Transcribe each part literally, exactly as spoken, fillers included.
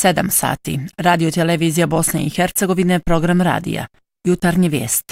sedam sati. Radio televizija Bosne i Hercegovine, program radija. Jutarnje vijesti.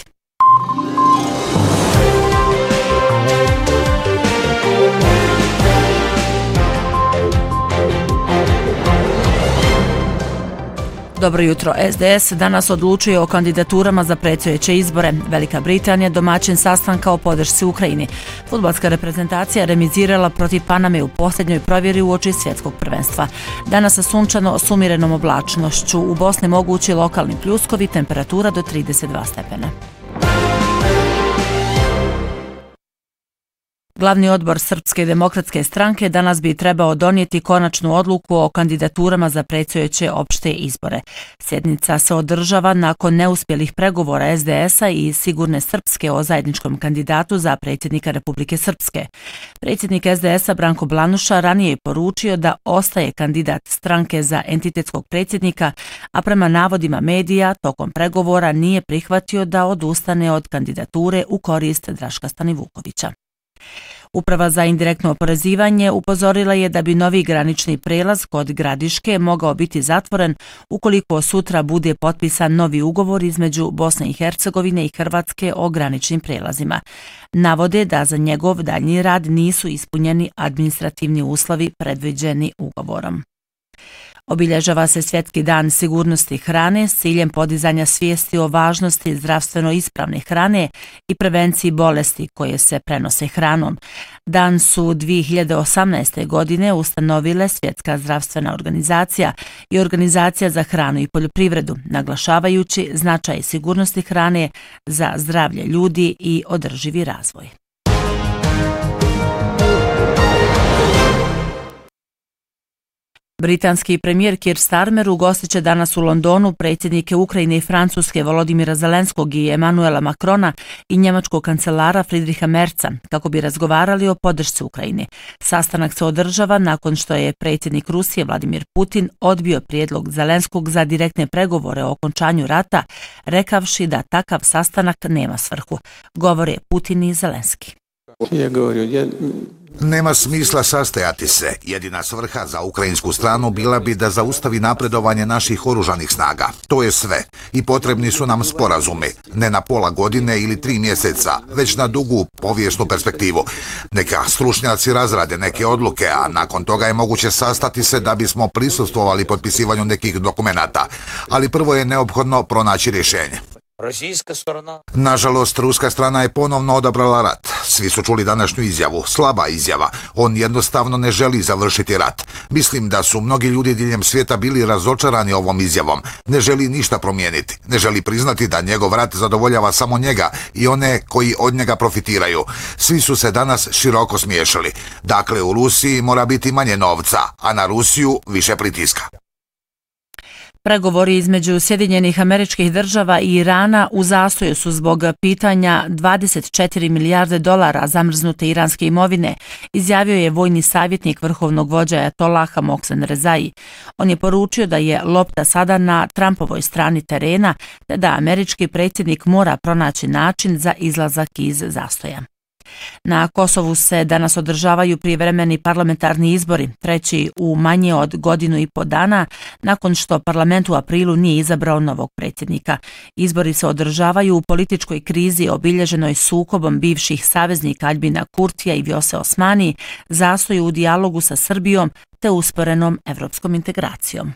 Dobro jutro. S D S danas odlučuje o kandidaturama za predstojeće izbore. Velika Britanija domaćin sastanka o podršci Ukrajini. Fudbalska reprezentacija remizirala protiv Paname u posljednjoj provjeri uoči svjetskog prvenstva. Danas sa sunčano s umjerenom oblačnošću. U Bosni mogući lokalni pljuskovi, temperatura do trideset dva stepena. Glavni odbor Srpske demokratske stranke danas bi trebao donijeti konačnu odluku o kandidaturama za predstojeće opšte izbore. Sjednica se održava nakon neuspjelih pregovora S D S-a i Sigurne Srpske o zajedničkom kandidatu za predsjednika Republike Srpske. Predsjednik S D S-a Branko Blanuša ranije je poručio da ostaje kandidat stranke za entitetskog predsjednika, a prema navodima medija tokom pregovora nije prihvatio da odustane od kandidature u korist Draška Stanivukovića. Uprava za indirektno oporezivanje upozorila je da bi novi granični prelaz kod Gradiške mogao biti zatvoren ukoliko sutra bude potpisan novi ugovor između Bosne i Hercegovine i Hrvatske o graničnim prelazima. Navode da za njegov daljnji rad nisu ispunjeni administrativni uslovi predviđeni ugovorom. Obilježava se Svjetski dan sigurnosti hrane s ciljem podizanja svijesti o važnosti zdravstveno ispravne hrane i prevenciji bolesti koje se prenose hranom. Dan su dvije hiljade osamnaeste. godine ustanovile Svjetska zdravstvena organizacija i Organizacija za hranu i poljoprivredu, naglašavajući značaj sigurnosti hrane za zdravlje ljudi i održivi razvoj. Britanski premijer Keir Starmer ugostit će danas u Londonu predsjednike Ukrajine i Francuske Volodimira Zelenskog i Emanuela Macrona i njemačkog kancelara Friedricha Merza kako bi razgovarali o podršci Ukrajini. Sastanak se održava nakon što je predsjednik Rusije Vladimir Putin odbio prijedlog Zelenskog za direktne pregovore o okončanju rata, rekavši da takav sastanak nema svrhu, govore Putin i Zelenski. Ja govorim, ja... Nema smisla sastajati se. Jedina svrha za ukrajinsku stranu bila bi da zaustavi napredovanje naših oružanih snaga. To je sve. I potrebni su nam sporazumi. Ne na pola godine ili tri mjeseca, već na dugu povijesnu perspektivu. Neka stručnjaci razrade neke odluke, a nakon toga je moguće sastati se da bismo prisustvovali potpisivanju nekih dokumenata. Ali prvo je neophodno pronaći rješenje. Nažalost, ruska strana je ponovno odabrala rat. Svi su čuli današnju izjavu, slaba izjava. On jednostavno ne želi završiti rat. Mislim da su mnogi ljudi diljem svijeta bili razočarani ovom izjavom. Ne želi ništa promijeniti. Ne želi priznati da njegov rat zadovoljava samo njega i one koji od njega profitiraju. Svi su se danas široko smiješali. Dakle, u Rusiji mora biti manje novca, a na Rusiju više pritiska. Pregovori između Sjedinjenih Američkih Država i Irana u zastoju su zbog pitanja dvadeset četiri milijarde dolara zamrznute iranske imovine, izjavio je vojni savjetnik vrhovnog vođa Ajatollaha Mohsen Rezai. On je poručio da je lopta sada na Trumpovoj strani terena, te da američki predsjednik mora pronaći način za izlazak iz zastoja. Na Kosovu se danas održavaju prijevremeni parlamentarni izbori, treći u manje od godinu i po dana, nakon što parlament u aprilu nije izabrao novog predsjednika. Izbori se održavaju u političkoj krizi obilježenoj sukobom bivših saveznika Aljbina Kurtija i Vjose Osmani, zastoju u dijalogu sa Srbijom te usporenom evropskom integracijom.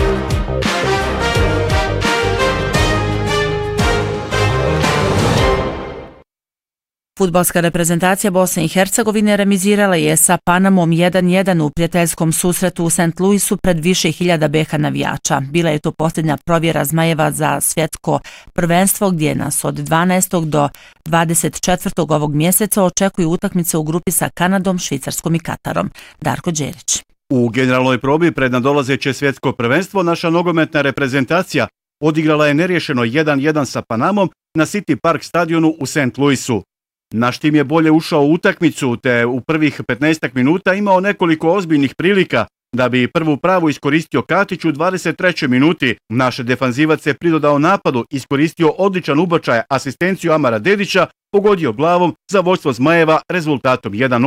Fudbalska reprezentacija Bosne i Hercegovine remizirala je sa Panamom jedan jedan u prijateljskom susretu u Saint Louisu pred više hiljada B H navijača. Bila je to posljednja provjera Zmajeva za svjetsko prvenstvo gdje nas od dvanaestog do dvadeset četvrtog ovog mjeseca očekuju utakmice u grupi sa Kanadom, Švicarskom i Katarom. Darko Đerić. U generalnoj probi pred nadolazeće svjetsko prvenstvo naša nogometna reprezentacija odigrala je nerješeno jedan jedan sa Panamom na City Park stadionu u Saint Louisu. Naš tim je bolje ušao u utakmicu te u prvih petnaestak minuta imao nekoliko ozbiljnih prilika da bi prvu pravu iskoristio Katić u dvadeset trećoj minuti. Naš defanzivac se pridodao napadu, iskoristio odličan ubačaj, asistenciju Amara Dedića, pogodio glavom za vođstvo Zmajeva rezultatom jedan nula.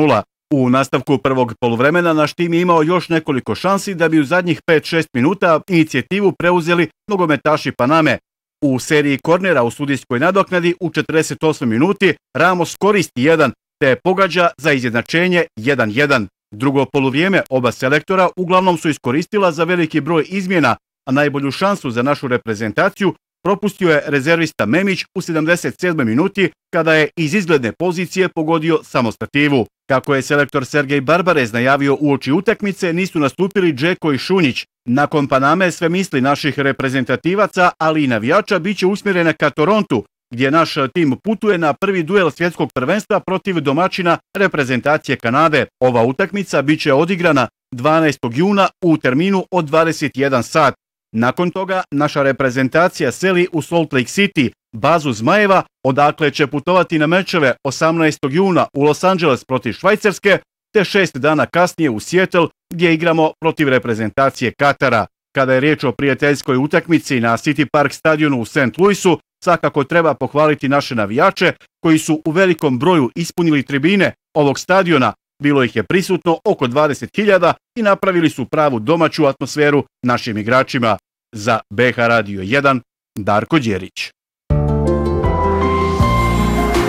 U nastavku prvog poluvremena naš tim je imao još nekoliko šansi da bi u zadnjih pet šest minuta inicijativu preuzeli nogometaši Paname. U seriji kornera u sudijskoj nadoknadi u četrdeset osmoj minuti Ramos koristi jedan te pogađa za izjednačenje jedan jedan. Drugo poluvrijeme oba selektora uglavnom su iskoristila za veliki broj izmjena, a najbolju šansu za našu reprezentaciju propustio je rezervista Memić u sedamdeset sedmoj minuti kada je iz izgledne pozicije pogodio samostativu. Kako je selektor Sergej Barbarez najavio uoči utakmice, nisu nastupili Džeko i Šunjić. Nakon Paname sve misli naših reprezentativaca, ali i navijača, bit će usmjerene ka Torontu, gdje naš tim putuje na prvi duel svjetskog prvenstva protiv domaćina reprezentacije Kanade. Ova utakmica bit će odigrana dvanaestog juna u terminu od dvadeset jedan sat. Nakon toga naša reprezentacija seli u Salt Lake City, bazu Zmajeva, odakle će putovati na mečeve osamnaestog juna u Los Angeles protiv Švajcarske, te šest dana kasnije u Seattle, gdje igramo protiv reprezentacije Katara. Kada je riječ o prijateljskoj utakmici na City Park stadionu u Saint Louisu, svakako treba pohvaliti naše navijače koji su u velikom broju ispunili tribine ovog stadiona. Bilo ih je prisutno oko dvadeset hiljada i napravili su pravu domaću atmosferu našim igračima. Za B H Radio jedan, Darko Đerić.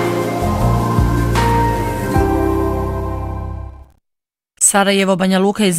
Sarajevo, Banja Luka i